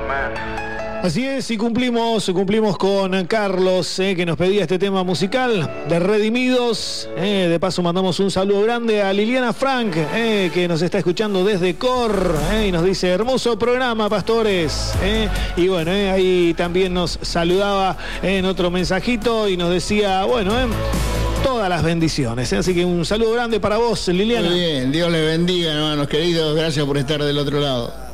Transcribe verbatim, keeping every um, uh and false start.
Así es, y cumplimos, cumplimos con Carlos, eh, que nos pedía este tema musical de Redimidos. Eh, de paso mandamos un saludo grande a Liliana Frank, eh, que nos está escuchando desde Cor, eh, y nos dice, hermoso programa, pastores. Eh, y bueno, eh, ahí también nos saludaba en otro mensajito y nos decía, bueno, eh, todas las bendiciones. ¿eh? Así que un saludo grande para vos, Liliana. Muy bien, Dios les bendiga, hermanos queridos. Gracias por estar del otro lado.